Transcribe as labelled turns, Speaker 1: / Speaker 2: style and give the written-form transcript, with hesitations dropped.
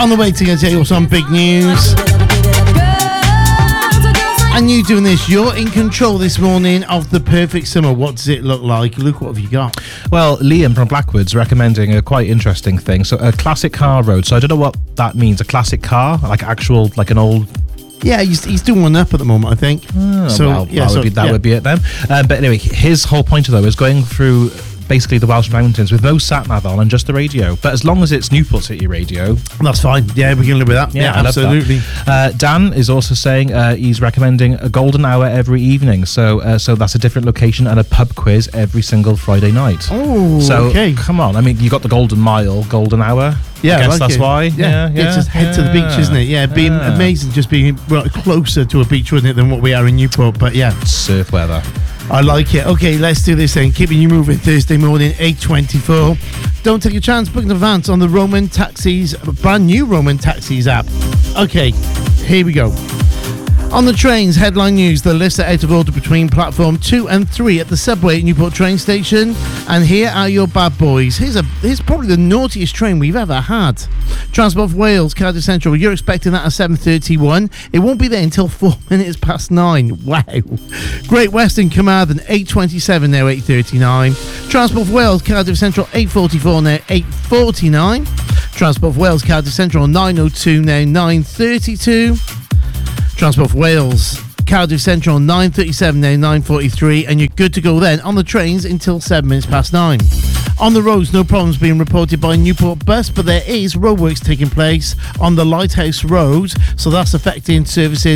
Speaker 1: On the way to tell you some big news. And you doing this, you're in control this morning of the perfect summer. What does it look like? Luke, what have you got?
Speaker 2: Well, Liam from Blackwood's recommending a quite interesting thing. So a classic car road. So I don't know what that means. A classic car? Like an old...
Speaker 1: Yeah, he's doing one up at the moment, I think.
Speaker 2: That would be it then. But anyway, his whole point though is going through basically the Welsh Mountains with no sat-nav on and just the radio. But as long as it's Newport City radio...
Speaker 1: That's fine. Yeah, we can live with that. Yeah, absolutely.
Speaker 2: Dan is also saying he's recommending a golden hour every evening. So that's a different location and a pub quiz every single Friday night.
Speaker 1: Oh,
Speaker 2: so,
Speaker 1: okay.
Speaker 2: Come on. I mean, you got the Golden Mile, golden hour.
Speaker 1: Yeah,
Speaker 2: I guess that's why.
Speaker 1: Yeah. It's just head to the beach, isn't it? Yeah, it'd be amazing just being closer to a beach, wouldn't it, than what we are in Newport. But yeah.
Speaker 2: Surf weather.
Speaker 1: I like it. Okay, let's do this then. Keeping you moving Thursday morning, 8:24. Don't take a chance. Book in advance on the Roman Taxis, brand new Roman Taxis app. Okay, here we go. On the trains, headline news, the lifts are out of order between platform 2 and 3 at the subway at Newport train station. And here are your bad boys. Here's probably the naughtiest train we've ever had. Transport for Wales, Cardiff Central, you're expecting that at 7:31. It won't be there until 4 minutes past 9. Wow. Great Western Carmarthen, 8:27 now, 8:39. Transport for Wales, Cardiff Central, 8:44 now, 8:49. Transport for Wales, Cardiff Central, 9:02 now, 9:32. Transport for Wales, Cardiff Central, 9:37 now, 9:43, and you're good to go then on the trains until 7 minutes past 9. On the roads, no problems being reported by Newport Bus, but there is roadworks taking place on the Lighthouse Road, so that's affecting services